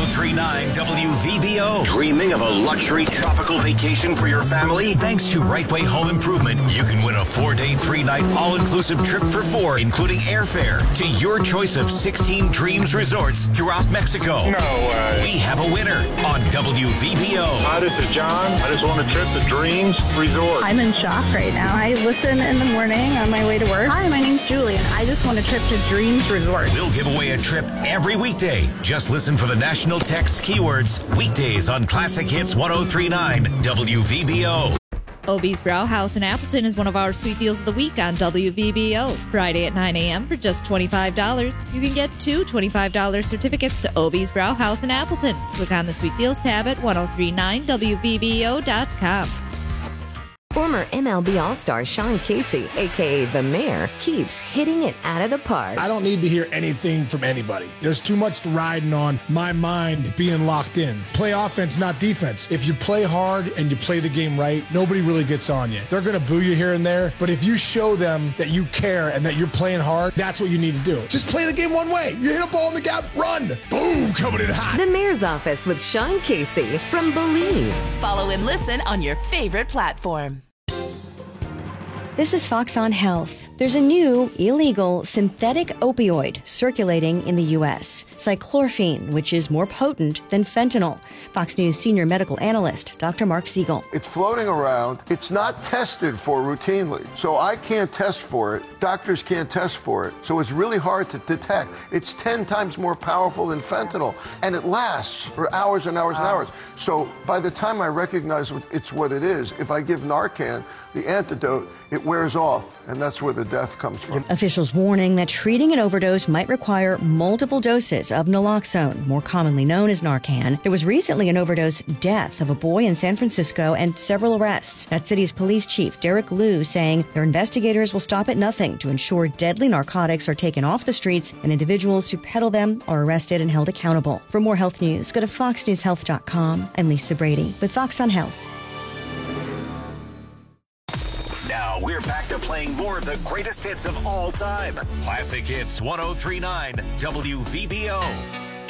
1039 WVBO. Dreaming of a luxury tropical vacation for your family? Thanks to Rightway Home Improvement, you can win a 4-day, 3-night all-inclusive trip for 4, including airfare to your choice of 16 Dreams resorts throughout Mexico. No way. We have a winner on WVBO. Hi, this is John. I just want a trip to Dreams Resort. I'm in shock right now. I listen in the morning on my way to work. Hi, my name's Julie, and I just want a trip to Dreams Resort. We'll give away a trip every weekday. Just listen for the national text keywords weekdays on Classic Hits 1039 WVBO. Obie's Brauhaus in Appleton is one of our sweet deals of the week on WVBO. Friday at 9 a.m. for just $25. You can get 2 $25 certificates to Obie's Brauhaus in Appleton. Click on the sweet deals tab at 1039WVBO.com. Former MLB All-Star Sean Casey, a.k.a. The Mayor, keeps hitting it out of the park. I don't need to hear anything from anybody. There's too much riding on my mind being locked in. Play offense, not defense. If you play hard and you play the game right, nobody really gets on you. They're going to boo you here and there, but if you show them that you care and that you're playing hard, that's what you need to do. Just play the game one way. You hit a ball in the gap, run. Boom, coming in hot. The Mayor's Office with Sean Casey from Believe. Follow and listen on your favorite platform. This is Fox on Health. There's a new illegal synthetic opioid circulating in the U.S., cyclorphine, which is more potent than fentanyl. Fox News senior medical analyst, Dr. Mark Siegel. It's floating around. It's not tested for routinely. So I can't test for it. Doctors can't test for it. So it's really hard to detect. It's 10 times more powerful than fentanyl, and it lasts for hours and hours and hours. So by the time I recognize it's what it is, if I give Narcan, the antidote, it wears off, and that's where the death comes from. Officials warning that treating an overdose might require multiple doses of naloxone, more commonly known as Narcan. There was recently an overdose death of a boy in San Francisco and several arrests. That city's police chief, Derek Liu, saying their investigators will stop at nothing to ensure deadly narcotics are taken off the streets and individuals who peddle them are arrested and held accountable. For more health news, go to foxnewshealth.com. I'm Lisa Brady with Fox on Health. Now we're back to playing more of the greatest hits of all time. Classic Hits 1039 WVBO.